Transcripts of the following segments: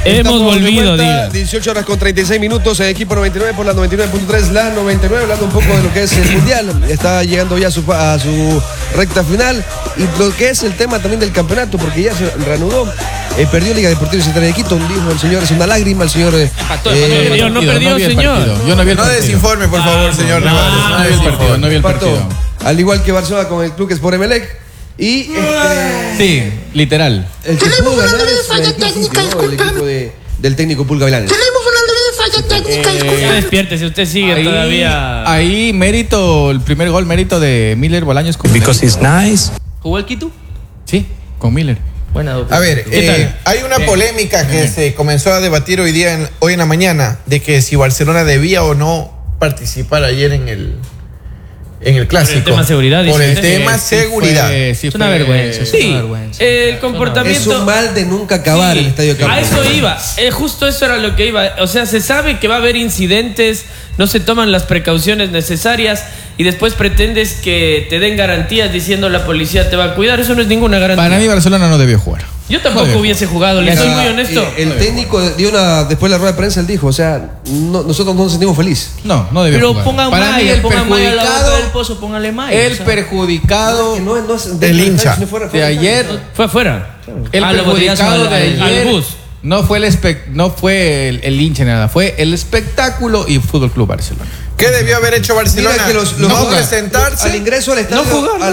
Hemos volvido, diga. 18 horas con 36 minutos en Equipo 99 por la 99.3, la 99, hablando un poco de lo que es el Mundial. Está llegando ya a su recta final. Y lo que es el tema también del campeonato, porque ya se reanudó. Perdió Liga Deportiva Universitaria de Quito, dijo el señor, es una lágrima, el señor... no perdió, señor. Yo no vi el No partido. desinforme, por favor, señor Nevares. No vi el partido. Al igual que Barcelona con el club que es por Emelec. Y Sí, literal. el que pudo ganar es el equipo del técnico Pulga Vilanes. Ya despierte, si usted sigue todavía. Ahí mérito, el primer gol, mérito de Miller Bolaños con Because he's nice. ¿Jugó el Quito? Sí, con Miller. Buena dupla. A ver, ¿Qué tal? hay una polémica que se comenzó a debatir hoy en la mañana de que si Barcelona debía o no participar ayer en el clásico. Por el tema seguridad, Por dice el usted. tema seguridad. Es una vergüenza. Sí, el comportamiento. Es un mal de nunca acabar el Estadio Campo. A eso iba, justo eso era lo que iba. O sea, se sabe que va a haber incidentes, no se toman las precauciones necesarias y después pretendes que te den garantías diciendo la policía te va a cuidar. Eso no es ninguna garantía. Para mí Barcelona no debió jugar. Yo tampoco hubiese jugado, le soy muy honesto. El técnico después de la rueda de prensa, él dijo, o sea, nosotros no nos sentimos felices. No debió Pero jugar. pongan Para mí malla, el pongan malla a la boca del perjudicado, pozo, póngale malla. el perjudicado No es El hincha. de ayer, Fue afuera. el Lo botellazo perjudicado de al ayer bus. no fue el hincha ni nada, fue el espectáculo y Fútbol Club Barcelona. ¿Qué debió haber hecho Barcelona? Mira que los no jugadores, presentarse. al ingreso al estadio,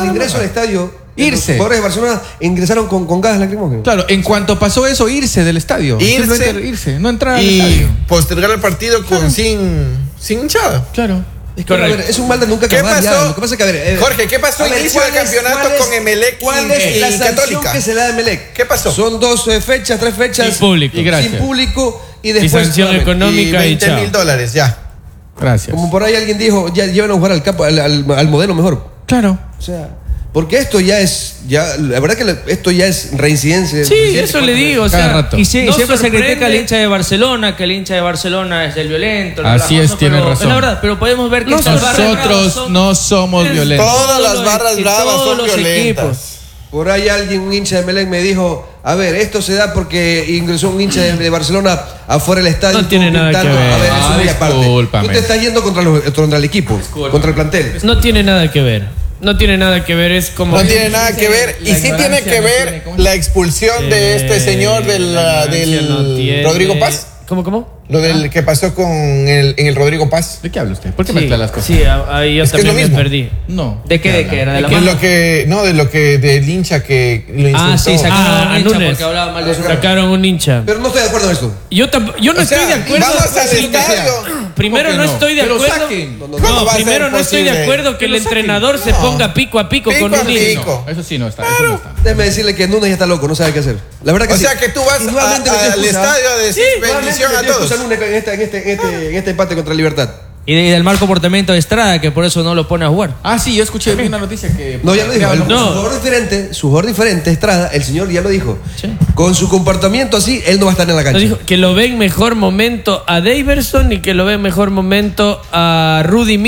Irse. los jugadores de Barcelona ingresaron con gas lacrimógeno. Claro, en cuanto pasó eso, irse del estadio. Simplemente irse, no entrar al y estadio. postergar el partido sin hinchada. Claro. Es que, a ver, es un mal de nunca ¿Qué acabar ya. pasó? Lo que pasa es que, a ver, Jorge, ¿qué pasó al inicio del campeonato con Emelec ¿cuál es la y sanción Católica? que se le da a Emelec? ¿Qué pasó? Son 3 fechas. Sin público. Y gracias. Sin público y después sanción solamente. económica y chao. $20,000, ya. Gracias. Como por ahí alguien dijo, ya llevan a jugar al modelo mejor. Claro. O sea, porque esto ya es, la verdad que esto ya es reincidencia. Sí, eso le digo, o Cada sea, rato. Y siempre se sorprende. critica al hincha de Barcelona, que el hincha de Barcelona es el violento. Así es, tiene razón. Es la verdad, pero podemos ver que estas barras bravas Nosotros son no somos violentos. Todas las los- barras y bravas todos son los violentas. equipos. Por ahí alguien, un hincha de Emelec, me dijo, a ver, esto se da porque ingresó un hincha de Barcelona afuera del estadio. No tiene nada que ver. A ver, eso es muy aparte. discúlpame. Tú te estás yendo contra el equipo, contra el plantel. No tiene nada que ver. No tiene nada que ver, es como... No tiene nada que ver. Y sí tiene que ver la expulsión de este señor del no tiene- Rodrigo Paz. ¿Cómo? Lo del que pasó en el Rodrigo Paz. ¿De qué habla usted? ¿Por qué Sí, mezcla las cosas? sí, ahí yo Es que es también lo me mismo. perdí. No. ¿De qué? ¿De qué era? ¿De la De mano? del hincha que lo insultó. Ah, sí, sacaron Ah, a un hincha Núñez. porque hablaba mal de su Sacaron un hincha. Pero no estoy de acuerdo en esto. Yo no O sea, estoy de acuerdo. vamos al Sí, estadio. Primero ¿Cómo que no estoy de Que lo acuerdo. saquen. ¿Cómo va a ser Primero no estoy de posible? acuerdo que el entrenador se ponga pico a pico Pico con a un niño. pico. Eso sí no está. Eso no está. Déjeme decirle que Núñez ya está loco, no sabe qué hacer. La verdad que O sí. sea que tú vas Y nuevamente metió al excusa. estadio a decir bendición a Nuevamente metió todos. excusa Núñez en este empate contra Libertad. Y del mal comportamiento de Estrada, que por eso no lo pone a jugar. Ah, sí, yo escuché vi una noticia que... No, ya lo dijo. No. Su jugador diferente, Estrada, el señor ya lo dijo. Sí. Con su comportamiento así, él no va a estar en la cancha. Nos dijo que lo ve en mejor momento a Daverson y que lo ve en mejor momento a Rudy